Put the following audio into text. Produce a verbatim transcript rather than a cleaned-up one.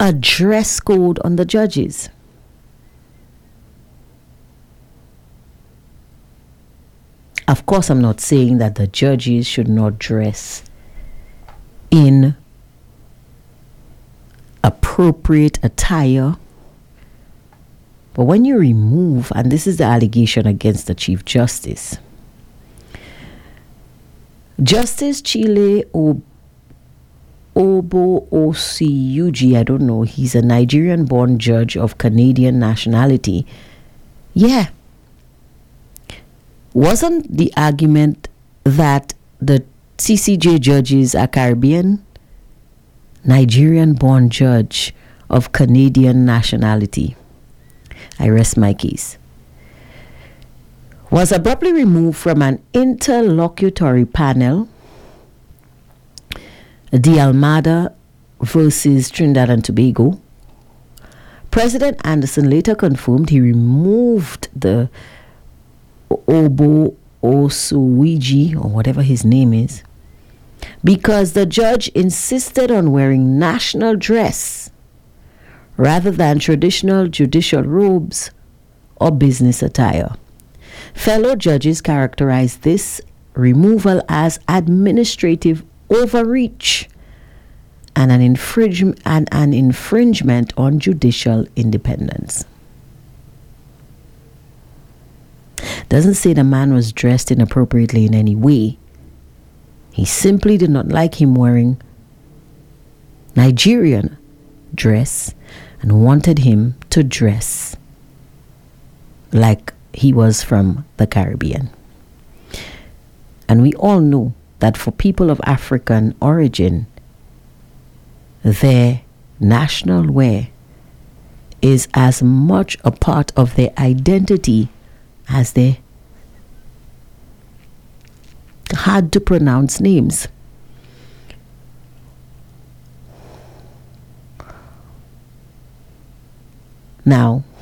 a dress code on the judges. Of course, I'm not saying that the judges should not dress in appropriate attire. But when you remove, and this is the allegation against the Chief Justice, Justice Chile Obo Osiuji, I don't know, he's a Nigerian-born judge of Canadian nationality. Yeah. Wasn't the argument that the C C J judges are Caribbean? Nigerian-born judge of Canadian nationality. I rest my case. Was abruptly removed from an interlocutory panel, De Almada versus Trinidad and Tobago. President Anderson later confirmed he removed the Obo Osuwiji, or whatever his name is, because the judge insisted on wearing national dress rather than traditional judicial robes or business attire. Fellow judges characterized this removal as administrative overreach and an, infringe- and an infringement on judicial independence. Doesn't say the man was dressed inappropriately in any way. He simply did not like him wearing Nigerian dress and wanted him to dress like he was from the Caribbean. And we all know that for people of African origin, their national wear is as much a part of their identity as their hard to pronounce names. Now,